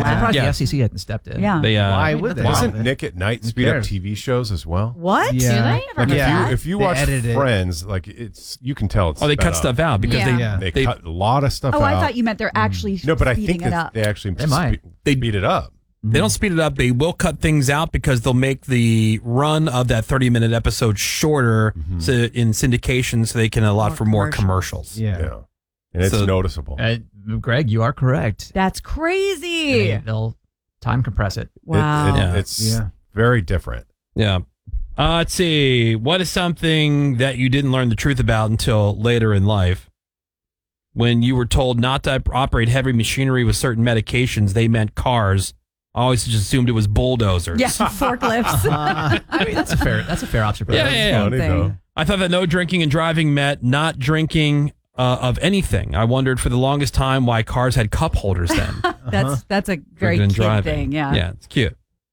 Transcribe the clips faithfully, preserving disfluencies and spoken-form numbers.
I'm surprised Yeah. the F C C hadn't stepped in. Yeah. They, uh, Why would they? Doesn't Nick at Night Who speed up cares? T V shows as well? What? Yeah. Do they? Like if Yeah. you if you They watch edit it. Friends, like it's you can tell it's Oh, they sped cut up. stuff out because Yeah. they Yeah. They, they cut a lot of stuff Oh, out. I thought you meant they're actually no, but I speeding think it that up. they actually They might. spe- They- speed it up. They don't speed it up. They will cut things out because they'll make the run of that thirty minute episode shorter so in syndication so they can allot More for more commercials. commercials. Yeah. Yeah, and it's So- noticeable. Uh, Greg, you are correct. That's crazy. They, will time compress it. It- Wow. it- Yeah. it's Yeah. very different. Yeah. Uh, let's see. What is something that you didn't learn the truth about until later in life? When you were told not to op- operate heavy machinery with certain medications, they meant cars. I always just assumed it was bulldozers. Yeah, forklifts. I mean, that's a fair. That's a fair observation. Yeah, yeah, yeah. Funny, thing. though. I thought that no drinking and driving meant not drinking uh, of anything. I wondered for the longest time why cars had cup holders then. That's that's a very Drinking and kid driving. thing. Yeah. Yeah, it's cute.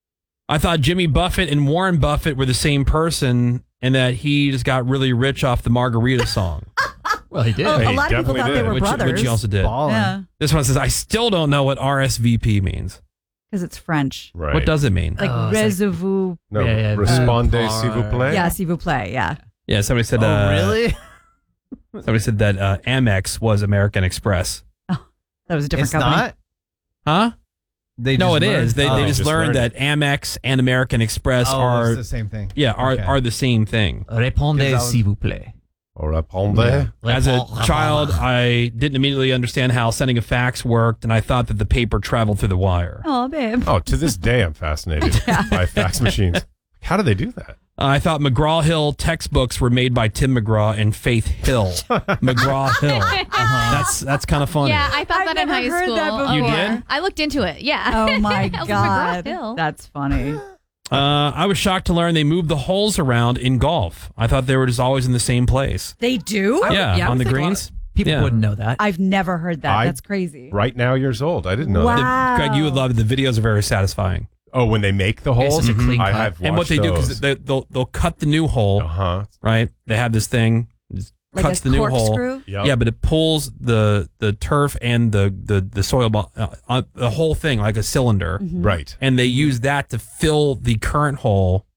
I thought Jimmy Buffett and Warren Buffett were the same person and that he just got really rich off the Margarita song, Well, he did. Oh, Hey, a lot of people definitely thought they did. were which, brothers. which he also did. Ballin'. Yeah, This one says, I still don't know what R S V P means. because it's French. Right. What does it mean? Like Oh, it's like- reservoir. No, Yeah, yeah, respondez, uh, s'il vous plaît. Yeah, s'il vous plaît. Yeah. Yeah, somebody said, Oh, uh, really? somebody said that uh, Amex was American Express. That was a different It's company. not. Huh? They No, just it learned- is. They, oh. they just, just learned, learned that Amex and American Express Oh, are, it's the same thing. yeah, are, Okay. are the same thing. Répondez, Because I was- s'il vous plaît. Or répondez. As a child, I didn't immediately understand how sending a fax worked, and I thought that the paper traveled through the wire. Oh, babe. Oh, to this day, I'm fascinated by fax machines. How do they do that? Uh, I thought McGraw-Hill textbooks were made by Tim McGraw and Faith Hill. McGraw-Hill. That's that's kind of funny. Yeah, I thought I've that in never high heard school. that before. You Okay. did? I looked into it. Yeah. Oh my I was like, god. McGraw-Hill. That's funny. Uh, I was shocked to learn they moved the holes around in golf. I thought they were just always in the same place. They do? I would- yeah, yeah, I on would the think a lot greens. People Yeah. wouldn't know that. I've never heard that. I- That's crazy. Right now, years old. I didn't know Wow. that. The- Greg, you would love it. The videos are very satisfying. Oh, when they make the It's holes, such a clean I cut. have watched And what they do, because they, they'll, they'll cut the new hole, Uh huh. right? They have this thing, just Like cuts a the new hole. corkscrew? Yep. Yeah, but it pulls the the turf and the the the soil ball, uh, uh, the whole thing like a cylinder, Mhm. Right. and they use that to fill the current hole.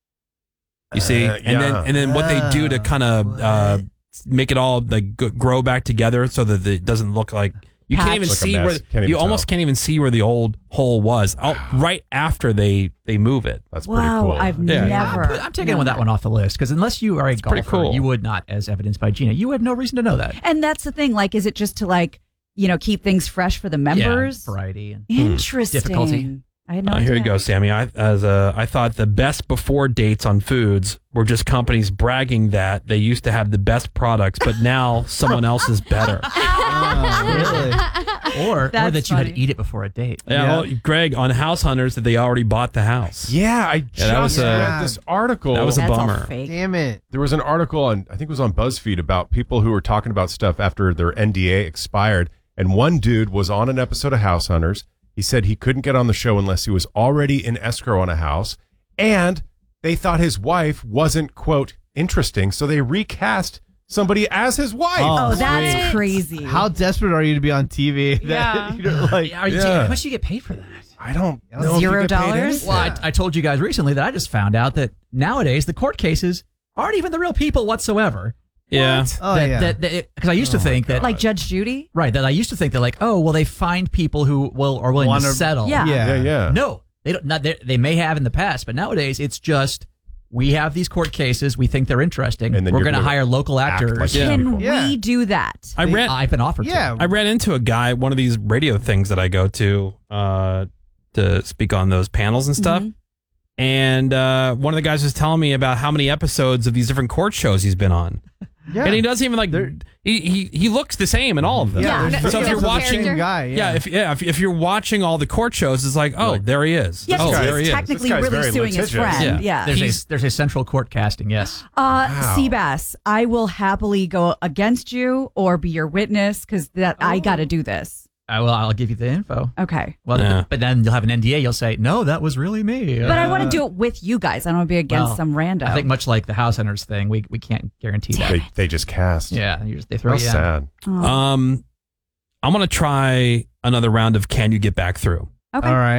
You see, Uh, and then yeah. and then what they do to kind of uh, make it all like g- grow back together so that it doesn't look like you can't Patch. even Like a see mess. where Can't even you tell. almost can't even see where the old hole was. Out, right after they they move it. That's pretty Wow, cool. I've Yeah. never. I'm, put- I'm taking one that one off the list because unless you are a pretty golfer, cool. you would not, as evidenced by Gina, you had no reason to know that. And that's the thing. Like, is it just to like, you know, keep things fresh for the members? Yeah, variety and Interesting. Difficulty. I had no Uh, idea. here you go, Sammy. I as a, I thought the best before dates on foods were just companies bragging that they used to have the best products, but now someone else is better. Oh, really? or or That's that you had funny. to eat it before a date. Yeah, Yeah. well, Greg, on House Hunters, that they already bought the house. Yeah, I just that was a- read this article. that was a That's all bummer. fake. Damn it. There was an article on, I think it was on BuzzFeed, about people who were talking about stuff after their N D A expired. And one dude was on an episode of House Hunters. He said he couldn't get on the show unless he was already in escrow on a house. And they thought his wife wasn't, quote, interesting. So they recast somebody as his wife. Oh, that's sweet. crazy. How desperate are you to be on T V? That, Yeah. you know, like, Are you Yeah. taking- how much do you get paid for that? I don't know. if you Zero get paid dollars? anything. Well, I, I told you guys recently that I just found out that nowadays the court cases aren't even the real people whatsoever. Yeah. oh, that, yeah. that, because I used to Oh, my think that God. like Judge Judy? right that I used to think that like oh well they find people who will are willing Wanna- to settle. Yeah. yeah. Yeah, yeah. No, they don't. Not they, they may have in the past, but nowadays it's just we have these court cases. We think they're interesting. And then We're you're going to gonna hire local act actors. like Yeah. Can Yeah. we do that? I ran. I've been offered. Yeah. I ran into a guy at one of these radio things that I go to uh, to speak on those panels and stuff. Mhm. And uh, one of the guys was telling me about how many episodes of these different court shows he's been on. Yeah. And he doesn't even like, They're- he, he, he looks the same in all of them. Yeah. Yeah. there's So if videos you're of the watching- same guy, Yeah, yeah. if yeah, if, if you're watching all the court shows, it's like, oh, Like- there he is. Yes, oh, he's there he is. technically This guy's really very suing his litigious. friend. Yeah. Yeah. There's He's- a there's a central court casting. Yes. Uh, Wow. Seabass, I will happily go against you or be your witness because that I got to do this. I will. I'll give you the info. Okay. Well, Yeah. but then you'll have an N D A. You'll say no, that was really me. But I Uh, want to do it with you guys. I don't want to be against well, some rando. I think much like the House Hunters thing, we we can't guarantee that. They, they just cast. Yeah, you just, they throw How you in. sad. Oh, Um, I'm going to try another round of Can You Get Back Through? okay. All right.